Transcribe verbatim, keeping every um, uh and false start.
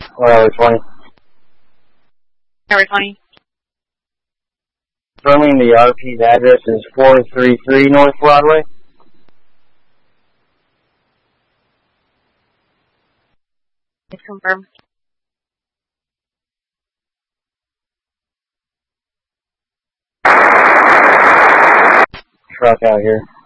Or Highway twenty. Highway twenty. Confirming the R P's address is four thirty-three North Broadway. It's confirmed. Truck out here.